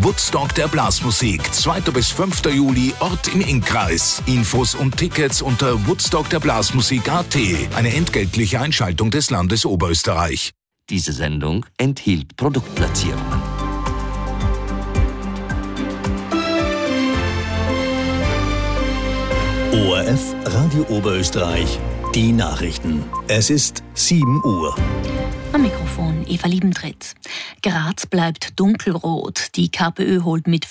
Woodstock der Blasmusik, 2. bis 5. Juli, Ort im Innkreis. Infos und Tickets unter woodstockderblasmusik.at, eine entgeltliche Einschaltung des Landes Oberösterreich. Diese Sendung enthielt Produktplatzierungen. ORF Radio Oberösterreich, die Nachrichten. Es ist 7 Uhr. Am Mikrofon Eva Liebentritt. Graz bleibt dunkelrot. Die KPÖ holt mit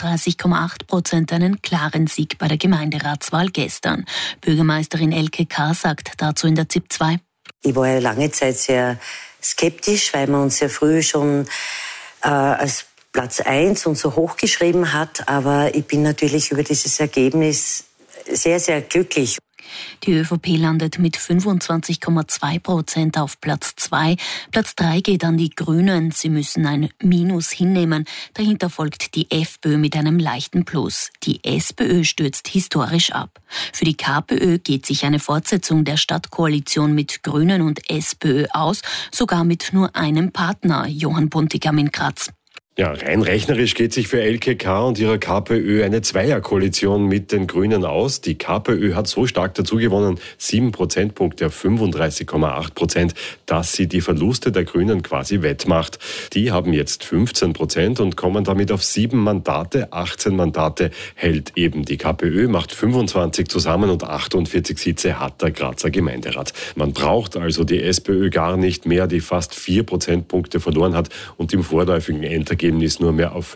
35,8% einen klaren Sieg bei der Gemeinderatswahl gestern. Bürgermeisterin Elke K. sagt dazu in der ZIP 2. Ich war ja lange Zeit sehr skeptisch, weil man uns ja früh schon als Platz 1 und so hochgeschrieben hat. Aber ich bin natürlich über dieses Ergebnis sehr, sehr glücklich. Die ÖVP landet mit 25,2% auf Platz 2. Platz 3 geht an die Grünen. Sie müssen ein Minus hinnehmen. Dahinter folgt die FPÖ mit einem leichten Plus. Die SPÖ stürzt historisch ab. Für die KPÖ geht sich eine Fortsetzung der Stadtkoalition mit Grünen und SPÖ aus, sogar mit nur einem Partner, Johann Buntigam in Graz. Ja, rein rechnerisch geht sich für Elke K. und ihrer KPÖ eine Zweierkoalition mit den Grünen aus. Die KPÖ hat so stark dazugewonnen, 7 Prozentpunkte auf 35,8%, dass sie die Verluste der Grünen quasi wettmacht. Die haben jetzt 15% und kommen damit auf 7 Mandate. 18 Mandate hält eben die KPÖ, macht 25 zusammen und 48 Sitze hat der Grazer Gemeinderat. Man braucht also die SPÖ gar nicht mehr, die fast 4 Prozentpunkte verloren hat und im vorläufigen Endergebnis nur mehr auf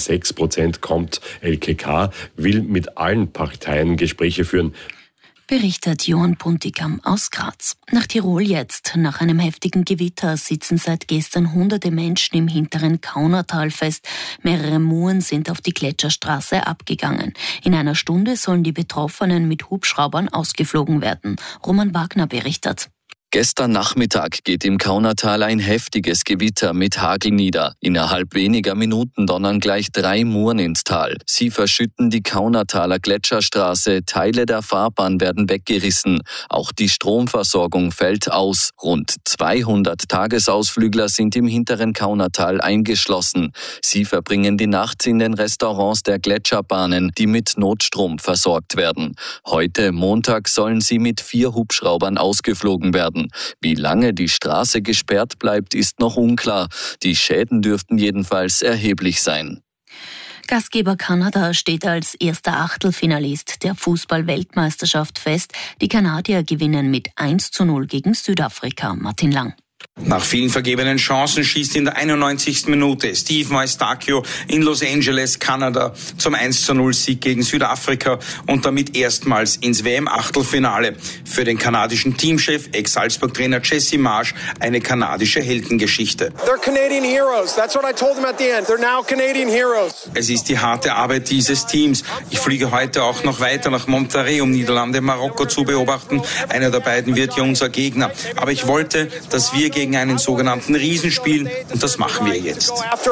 5,6% kommt. Elke K. will mit allen Parteien Gespräche führen. Berichtet Johann Buntigam aus Graz. Nach Tirol jetzt. Nach einem heftigen Gewitter sitzen seit gestern hunderte Menschen im hinteren Kaunertal fest. Mehrere Muren sind auf die Gletscherstraße abgegangen. In einer Stunde sollen die Betroffenen mit Hubschraubern ausgeflogen werden. Roman Wagner berichtet. Gestern Nachmittag geht im Kaunertal ein heftiges Gewitter mit Hagel nieder. Innerhalb weniger Minuten donnern gleich 3 Muren ins Tal. Sie verschütten die Kaunertaler Gletscherstraße, Teile der Fahrbahn werden weggerissen. Auch die Stromversorgung fällt aus. Rund 200 Tagesausflügler sind im hinteren Kaunertal eingeschlossen. Sie verbringen die Nacht in den Restaurants der Gletscherbahnen, die mit Notstrom versorgt werden. Heute, Montag, sollen sie mit 4 Hubschraubern ausgeflogen werden. Wie lange die Straße gesperrt bleibt, ist noch unklar. Die Schäden dürften jedenfalls erheblich sein. Gastgeber Kanada steht als erster Achtelfinalist der Fußball-Weltmeisterschaft fest. Die Kanadier gewinnen mit 1:0 gegen Südafrika. Martin Lang. Nach vielen vergebenen Chancen schießt in der 91. Minute Steve Maestacchio in Los Angeles, Kanada, zum 1:0 Sieg gegen Südafrika und damit erstmals ins WM-Achtelfinale. Für den kanadischen Teamchef, Ex-Salzburg-Trainer Jesse Marsch, eine kanadische Heldengeschichte. They're Canadian heroes. That's what I told them at the end. They're now Canadian heroes. Es ist die harte Arbeit dieses Teams. Ich fliege heute auch noch weiter nach Monterrey, um Niederlande, Marokko zu beobachten. Einer der beiden wird ja unser Gegner. Aber ich wollte, dass wir gegen einen sogenannten Riesen spielen und das machen wir jetzt.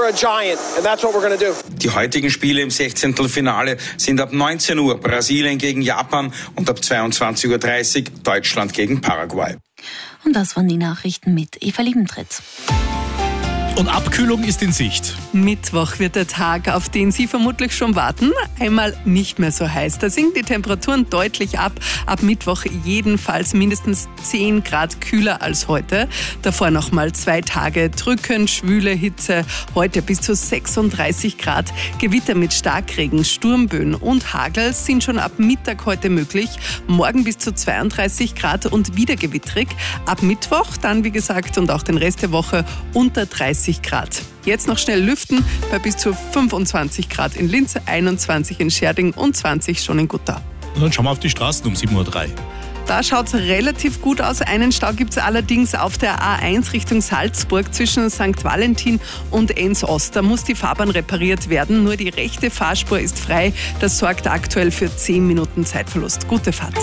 Die heutigen Spiele im 16. Finale sind ab 19 Uhr Brasilien gegen Japan und ab 22:30 Uhr Deutschland gegen Paraguay. Und das waren die Nachrichten mit Eva Liebentritt. Und Abkühlung ist in Sicht. Mittwoch wird der Tag, auf den Sie vermutlich schon warten. Einmal nicht mehr so heiß. Da sinken die Temperaturen deutlich ab. Ab Mittwoch jedenfalls mindestens 10 Grad kühler als heute. Davor nochmal 2 Tage drückend, schwüle Hitze. Heute bis zu 36 Grad. Gewitter mit Starkregen, Sturmböen und Hagel sind schon ab Mittag heute möglich. Morgen bis zu 32 Grad und wieder gewittrig. Ab Mittwoch dann, wie gesagt, und auch den Rest der Woche unter 30 Grad. Jetzt noch schnell lüften bei bis zu 25 Grad in Linz, 21 in Scherding und 20 schon in Gutau. Und dann schauen wir auf die Straßen um 7:03 Uhr. Da schaut es relativ gut aus. Einen Stau gibt es allerdings auf der A1 Richtung Salzburg zwischen St. Valentin und Enns-Ost. Da muss die Fahrbahn repariert werden. Nur die rechte Fahrspur ist frei. Das sorgt aktuell für 10 Minuten Zeitverlust. Gute Fahrt.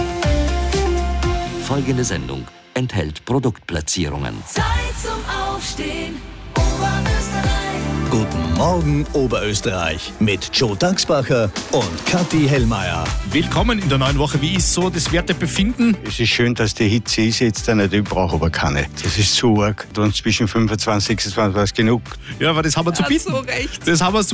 Folgende Sendung enthält Produktplatzierungen. Zeit zum Aufstehen, Oberösterreich. Guten Morgen Oberösterreich mit Joe Dachsbacher und Kathi Hellmeier. Willkommen in der neuen Woche. Wie ist so das Wertebefinden? Es ist schön, dass die Hitze ist jetzt nicht, ich brauche aber keine. Das ist zu arg. Und zwischen 25 und 26 war es genug. Ja, aber das haben wir zu bieten. So recht. Das haben wir zu